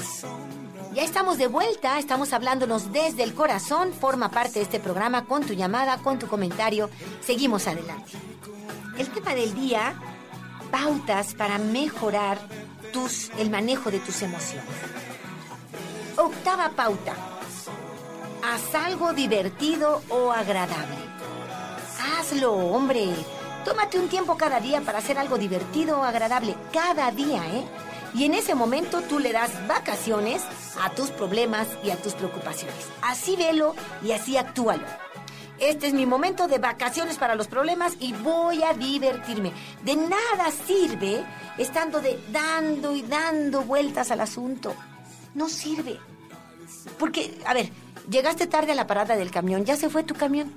Ya estamos de vuelta, estamos hablándonos desde el corazón. Forma parte de este programa con tu llamada, con tu comentario. Seguimos adelante. El tema del día, pautas para mejorar el manejo de tus emociones. Octava pauta. Haz algo divertido o agradable. Hazlo, hombre. Tómate un tiempo cada día para hacer algo divertido o agradable. Cada día, ¿eh? Y en ese momento tú le das vacaciones a tus problemas y a tus preocupaciones. Así velo y así actúalo. Este es mi momento de vacaciones para los problemas y voy a divertirme. De nada sirve estando dando y dando vueltas al asunto. No sirve. Porque, a ver, llegaste tarde a la parada del camión, ya se fue tu camión.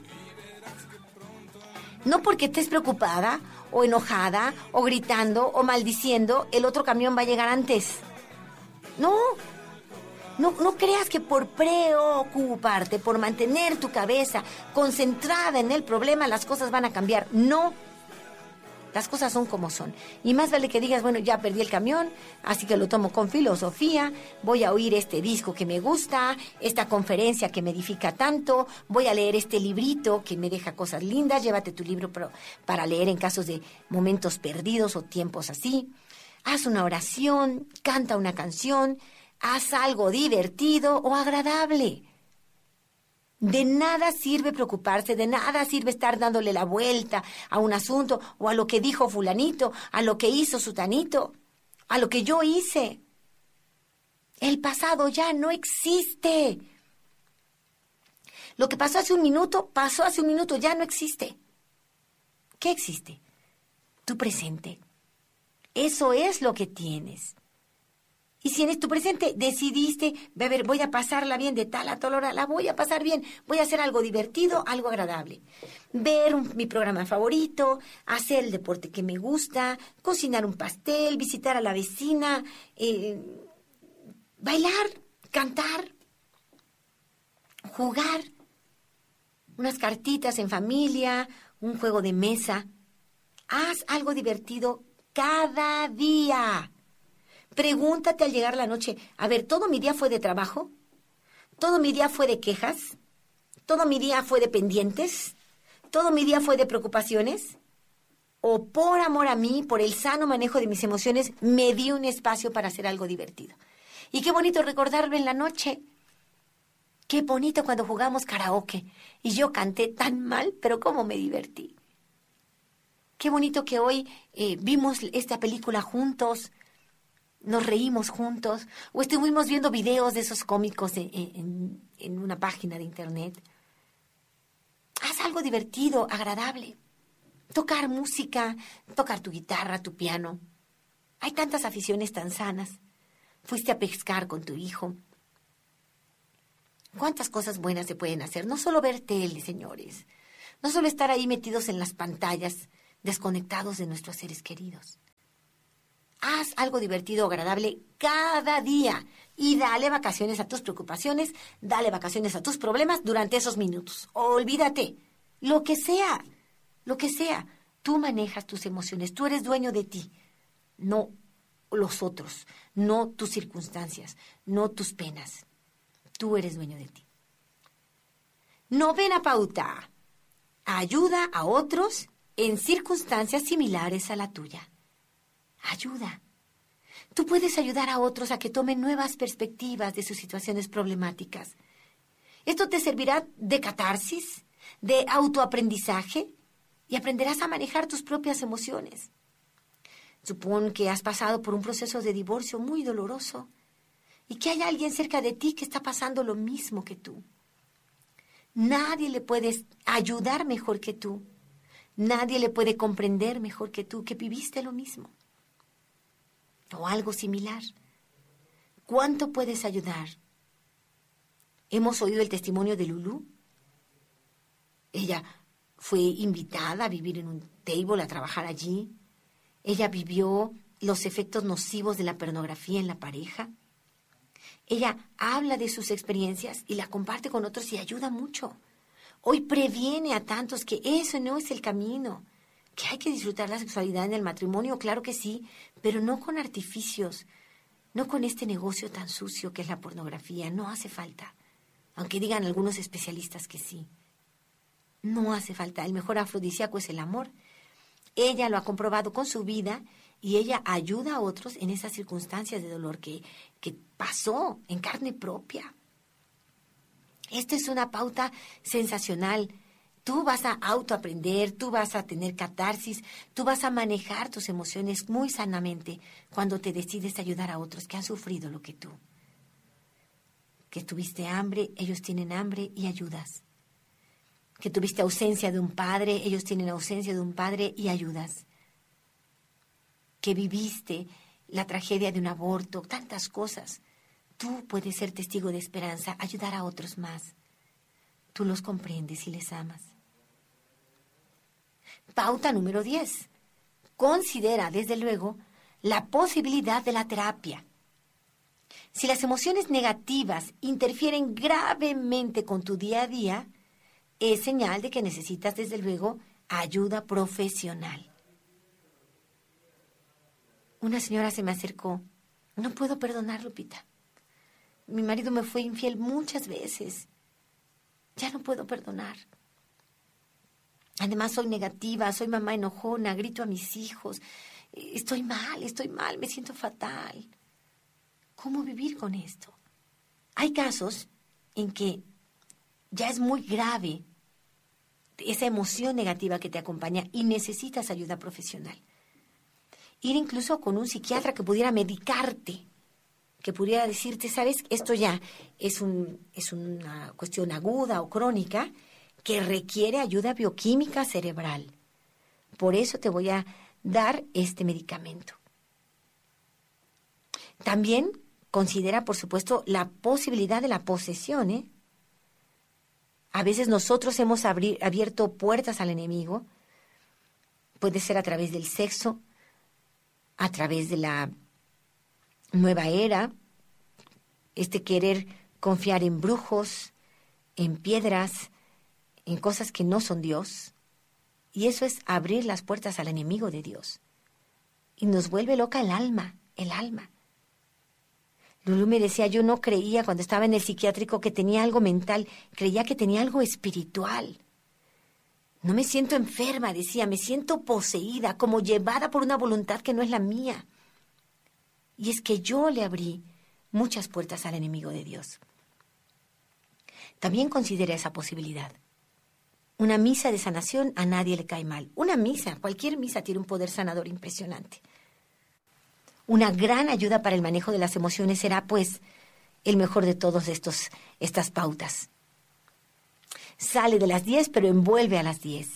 No porque estés preocupada o enojada o gritando o maldiciendo, el otro camión va a llegar antes. No creas que por preocuparte, por mantener tu cabeza concentrada en el problema, las cosas van a cambiar. No. Las cosas son como son. Y más vale que digas, bueno, ya perdí el camión, así que lo tomo con filosofía, voy a oír este disco que me gusta, esta conferencia que me edifica tanto, voy a leer este librito que me deja cosas lindas, llévate tu libro para leer en casos de momentos perdidos o tiempos así. Haz una oración, canta una canción, haz algo divertido o agradable. De nada sirve preocuparse, de nada sirve estar dándole la vuelta a un asunto o a lo que dijo fulanito, a lo que hizo sutanito, a lo que yo hice. El pasado ya no existe. Lo que pasó hace un minuto, ya no existe. ¿Qué existe? Tu presente. Eso es lo que tienes. Y si en tu presente decidiste, voy a pasarla bien de tal a tal hora, la voy a pasar bien, voy a hacer algo divertido, algo agradable. Ver mi programa favorito, hacer el deporte que me gusta, cocinar un pastel, visitar a la vecina, bailar, cantar, jugar, unas cartitas en familia, un juego de mesa. Haz algo divertido cada día. Pregúntate al llegar la noche, a ver, ¿todo mi día fue de trabajo? ¿Todo mi día fue de quejas? ¿Todo mi día fue de pendientes? ¿Todo mi día fue de preocupaciones? ¿O por amor a mí, por el sano manejo de mis emociones, me di un espacio para hacer algo divertido? Y qué bonito recordarlo en la noche. Qué bonito cuando jugamos karaoke y yo canté tan mal, pero cómo me divertí. Qué bonito que hoy vimos esta película juntos, nos reímos juntos, o estuvimos viendo videos de esos cómicos en una página de internet. Haz algo divertido, agradable. Tocar música, tocar tu guitarra, tu piano. Hay tantas aficiones tan sanas. Fuiste a pescar con tu hijo. ¿Cuántas cosas buenas se pueden hacer? No solo ver tele, señores. No solo estar ahí metidos en las pantallas, desconectados de nuestros seres queridos. Haz algo divertido, agradable cada día y dale vacaciones a tus preocupaciones, dale vacaciones a tus problemas durante esos minutos. Olvídate, lo que sea. Tú manejas tus emociones, tú eres dueño de ti, no los otros, no tus circunstancias, no tus penas. Tú eres dueño de ti. Novena pauta. Ayuda a otros en circunstancias similares a la tuya. Ayuda. Tú puedes ayudar a otros a que tomen nuevas perspectivas de sus situaciones problemáticas. Esto te servirá de catarsis, de autoaprendizaje y aprenderás a manejar tus propias emociones. Supón que has pasado por un proceso de divorcio muy doloroso y que hay alguien cerca de ti que está pasando lo mismo que tú. Nadie le puede ayudar mejor que tú. Nadie le puede comprender mejor que tú, que viviste lo mismo o algo similar. ¿Cuánto puedes ayudar? Hemos oído el testimonio de Lulú. Ella fue invitada a vivir en un table, a trabajar allí. Ella vivió los efectos nocivos de la pornografía en la pareja. Ella habla de sus experiencias y la comparte con otros y ayuda mucho. Hoy previene a tantos que eso no es el camino, que hay que disfrutar la sexualidad en el matrimonio, claro que sí, pero no con artificios, No con este negocio tan sucio que es la pornografía. No hace falta. Aunque digan algunos especialistas que sí. No hace falta. El mejor afrodisíaco es el amor. Ella lo ha comprobado con su vida y ella ayuda a otros en esas circunstancias de dolor que pasó en carne propia. Esto es una pauta sensacional. Tú vas a autoaprender, tú vas a tener catarsis, tú vas a manejar tus emociones muy sanamente cuando te decides ayudar a otros que han sufrido lo que tú. Que tuviste hambre, ellos tienen hambre y ayudas. Que tuviste ausencia de un padre, ellos tienen ausencia de un padre y ayudas. Que viviste la tragedia de un aborto, tantas cosas. Tú puedes ser testigo de esperanza, ayudar a otros más. Tú los comprendes y les amas. Pauta número 10. Considera, desde luego, la posibilidad de la terapia. Si las emociones negativas interfieren gravemente con tu día a día, es señal de que necesitas, desde luego, ayuda profesional. Una señora se me acercó. No puedo perdonar, Lupita. Mi marido me fue infiel muchas veces. Ya no puedo perdonar. Además, soy negativa, soy mamá enojona, grito a mis hijos. Estoy mal, me siento fatal. ¿Cómo vivir con esto? Hay casos en que ya es muy grave esa emoción negativa que te acompaña y necesitas ayuda profesional. Ir incluso con un psiquiatra que pudiera medicarte, que pudiera decirte, ¿sabes? Esto ya es una cuestión aguda o crónica que requiere ayuda bioquímica cerebral. Por eso te voy a dar este medicamento. También considera, por supuesto, la posibilidad de la posesión, ¿eh? A veces nosotros hemos abierto puertas al enemigo. Puede ser a través del sexo, a través de la nueva era, querer confiar en brujos, en piedras, en cosas que no son Dios. Y eso es abrir las puertas al enemigo de Dios. Y nos vuelve loca el alma. Lulú me decía, yo no creía cuando estaba en el psiquiátrico que tenía algo mental, creía que tenía algo espiritual. No me siento enferma, decía, me siento poseída, como llevada por una voluntad que no es la mía. Y es que yo le abrí muchas puertas al enemigo de Dios. También considera esa posibilidad. Una misa de sanación a nadie le cae mal. Una misa, cualquier misa tiene un poder sanador impresionante. Una gran ayuda para el manejo de las emociones será, pues, el mejor de todos estas pautas. Sale de las 10, pero envuelve a las 10.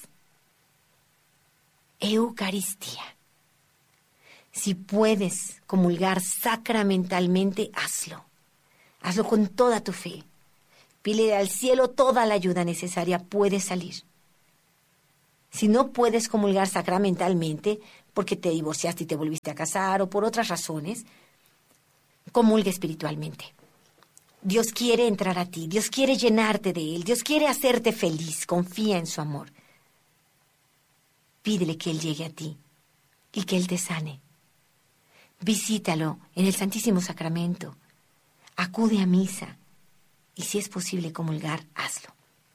Eucaristía. Si puedes comulgar sacramentalmente, hazlo. Hazlo con toda tu fe. Pídele al cielo toda la ayuda necesaria, puedes salir. Si no puedes comulgar sacramentalmente, porque te divorciaste y te volviste a casar o por otras razones, comulga espiritualmente. Dios quiere entrar a ti, Dios quiere llenarte de Él, Dios quiere hacerte feliz, confía en su amor. Pídele que Él llegue a ti y que Él te sane. Visítalo en el Santísimo Sacramento, acude a misa y si es posible comulgar, hazlo.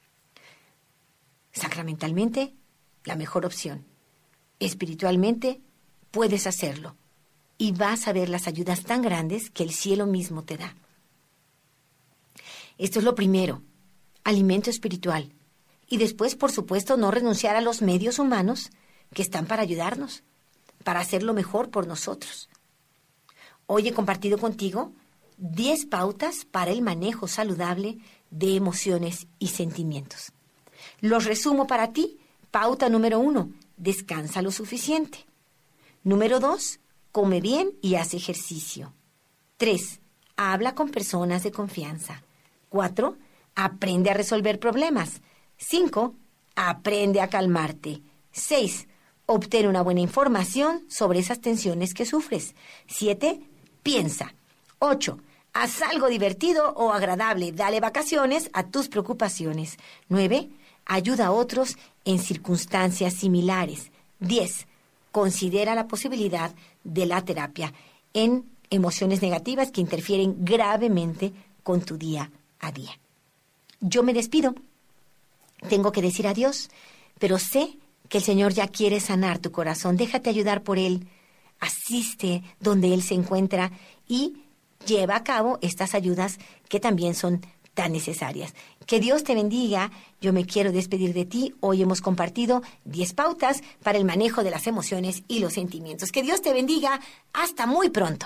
Sacramentalmente, la mejor opción. Espiritualmente, puedes hacerlo y vas a ver las ayudas tan grandes que el cielo mismo te da. Esto es lo primero, alimento espiritual. Y después, por supuesto, no renunciar a los medios humanos que están para ayudarnos, para hacerlo mejor por nosotros. Hoy he compartido contigo 10 pautas para el manejo saludable de emociones y sentimientos. Los resumo para ti. Pauta número 1, descansa lo suficiente. Número 2, come bien y haz ejercicio. 3, habla con personas de confianza. 4, aprende a resolver problemas. 5, aprende a calmarte. 6, obtén una buena información sobre esas tensiones que sufres. 7, piensa. 8, haz algo divertido o agradable. Dale vacaciones a tus preocupaciones. 9, ayuda a otros en circunstancias similares. 10, considera la posibilidad de la terapia en emociones negativas que interfieren gravemente con tu día a día. Yo me despido. Tengo que decir adiós, pero sé que el Señor ya quiere sanar tu corazón. Déjate ayudar por Él. Asiste donde Él se encuentra y lleva a cabo estas ayudas que también son tan necesarias. Que Dios te bendiga. Yo me quiero despedir de ti. Hoy hemos compartido 10 pautas para el manejo de las emociones y los sentimientos. Que Dios te bendiga. Hasta muy pronto.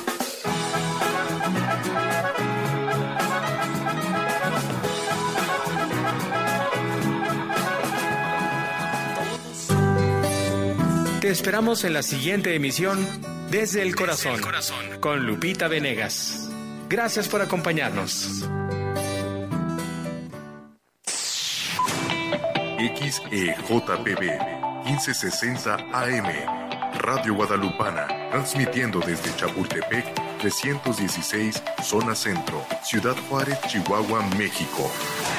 Te esperamos en la siguiente emisión Desde el Corazón, con Lupita Venegas. Gracias por acompañarnos. XEJPB 1560 AM, Radio Guadalupana, transmitiendo desde Chapultepec 316, Zona Centro, Ciudad Juárez, Chihuahua, México.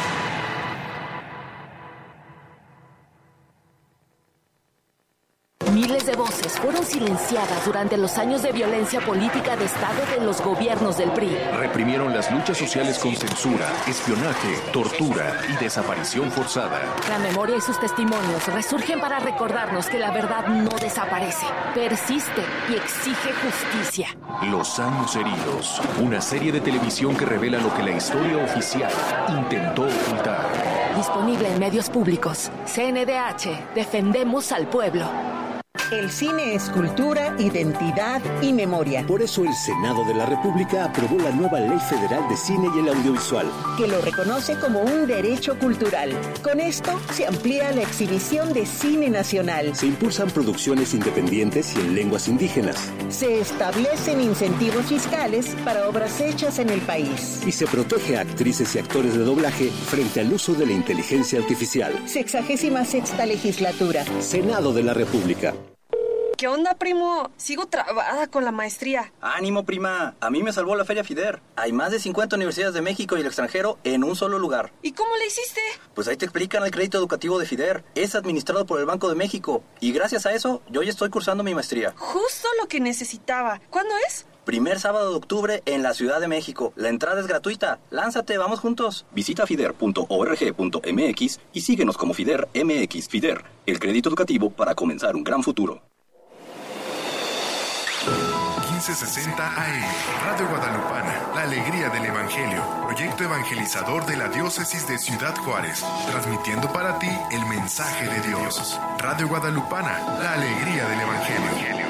Miles de voces fueron silenciadas durante los años de violencia política de Estado de los gobiernos del PRI. Reprimieron las luchas sociales con censura, espionaje, tortura y desaparición forzada. La memoria y sus testimonios resurgen para recordarnos que la verdad no desaparece, persiste y exige justicia. Los años heridos, una serie de televisión que revela lo que la historia oficial intentó ocultar. Disponible en medios públicos. CNDH, defendemos al pueblo. El cine es cultura, identidad y memoria. Por eso el Senado de la República aprobó la nueva Ley Federal de Cine y el Audiovisual, que lo reconoce como un derecho cultural. Con esto se amplía la exhibición de cine nacional. Se impulsan producciones independientes y en lenguas indígenas. Se establecen incentivos fiscales para obras hechas en el país. Y se protege a actrices y actores de doblaje frente al uso de la inteligencia artificial. 66ª legislatura. Senado de la República. ¿Qué onda, primo? Sigo trabada con la maestría. ¡Ánimo, prima! A mí me salvó la Feria FIDER. Hay más de 50 universidades de México y el extranjero en un solo lugar. ¿Y cómo le hiciste? Pues ahí te explican el crédito educativo de FIDER. Es administrado por el Banco de México. Y gracias a eso, yo ya estoy cursando mi maestría. Justo lo que necesitaba. ¿Cuándo es? Primer sábado de octubre en la Ciudad de México. La entrada es gratuita. Lánzate, vamos juntos. Visita fider.org.mx y síguenos como FIDER MX. FIDER, el crédito educativo para comenzar un gran futuro. 1560 AM, Radio Guadalupana, la alegría del Evangelio, proyecto evangelizador de la diócesis de Ciudad Juárez, transmitiendo para ti el mensaje de Dios. Radio Guadalupana, la alegría del Evangelio.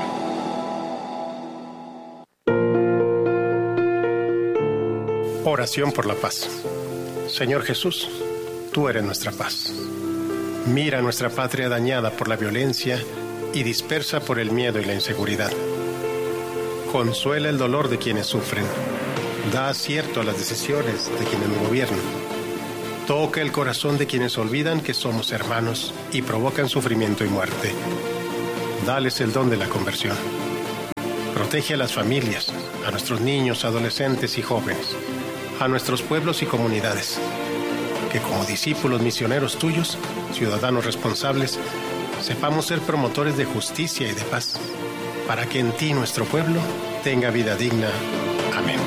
Oración por la paz. Señor Jesús, tú eres nuestra paz. Mira nuestra patria dañada por la violencia y dispersa por el miedo y la inseguridad. Consuela el dolor de quienes sufren. Da acierto a las decisiones de quienes nos gobiernan. Toca el corazón de quienes olvidan que somos hermanos y provocan sufrimiento y muerte. Dales el don de la conversión. Protege a las familias, a nuestros niños, adolescentes y jóvenes, a nuestros pueblos y comunidades. Que como discípulos misioneros tuyos, ciudadanos responsables, sepamos ser promotores de justicia y de paz, para que en ti nuestro pueblo tenga vida digna. Amén.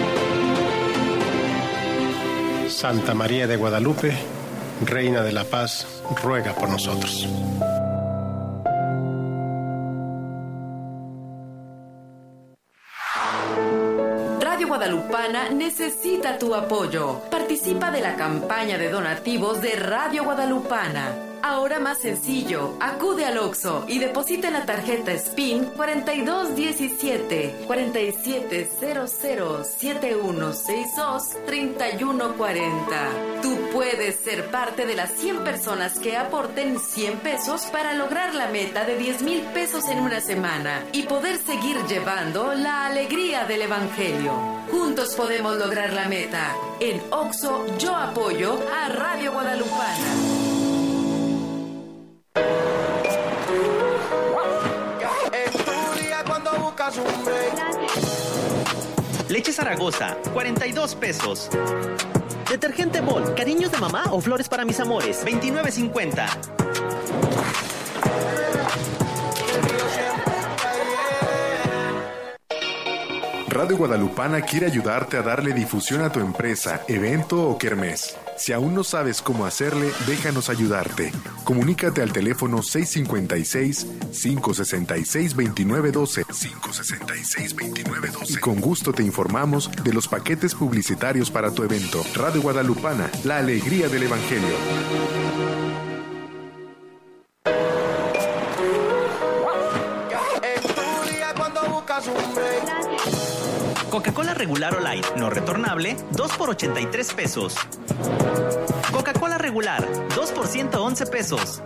Santa María de Guadalupe, Reina de la Paz, ruega por nosotros. Radio Guadalupana necesita tu apoyo. Participa de la campaña de donativos de Radio Guadalupana. Ahora más sencillo, acude al Oxxo y deposita en la tarjeta SPIN 4217 4700 7162 3140. Tú puedes ser parte de las 100 personas que aporten 100 pesos para lograr la meta de 10,000 pesos en una semana y poder seguir llevando la alegría del Evangelio. Juntos podemos lograr la meta. En Oxxo yo apoyo a Radio Guadalupana. Leche Zaragoza, 42 pesos. Detergente Bol, cariños de mamá o flores para mis amores, 29.50. Radio Guadalupana quiere ayudarte a darle difusión a tu empresa, evento o kermés. Si aún no sabes cómo hacerle, déjanos ayudarte. Comunícate al teléfono 656-566-2912. 566-2912. Y con gusto te informamos de los paquetes publicitarios para tu evento. Radio Guadalupana, la alegría del Evangelio. Coca-Cola regular o light, no retornable, 2 por 83 pesos. Coca-Cola regular, 2 por 111 pesos.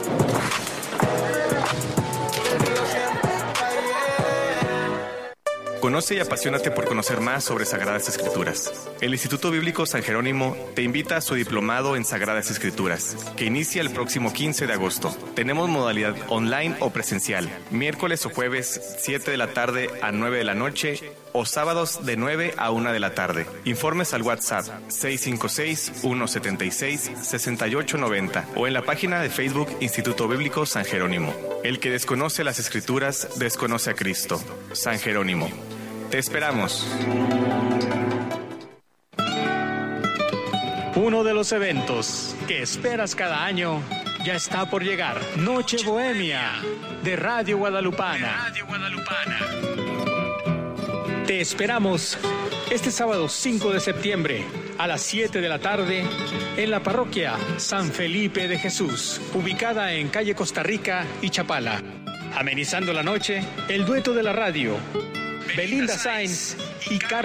Conoce y apasionate por conocer más sobre Sagradas Escrituras. El Instituto Bíblico San Jerónimo te invita a su diplomado en Sagradas Escrituras, que inicia el próximo 15 de agosto. Tenemos modalidad online o presencial, miércoles o jueves 7 de la tarde a 9 de la noche o sábados de 9 a 1 de la tarde. Informes al WhatsApp 656-176-6890 o en la página de Facebook Instituto Bíblico San Jerónimo. El que desconoce las Escrituras, desconoce a Cristo. San Jerónimo. Te esperamos. Uno de los eventos que esperas cada año ya está por llegar. Noche Bohemia de Radio Guadalupana. Te esperamos este sábado 5 de septiembre a las 7 de la tarde en la parroquia San Felipe de Jesús, ubicada en calle Costa Rica y Chapala. Amenizando la noche, el dueto de la radio, Belinda Sainz y Carlos